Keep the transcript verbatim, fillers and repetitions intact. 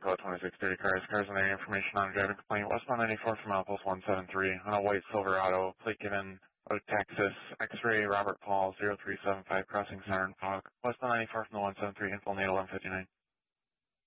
code twenty-six thirty cars. Cars and their information on a driving complaint. Westbound ninety-four from Outpost one seven three on a white Silverado. Plate given out of Texas. X-ray Robert Paul zero three seven five crossing Siren Fog. Westbound ninety-four from the one seven three info natal one fifty-nine.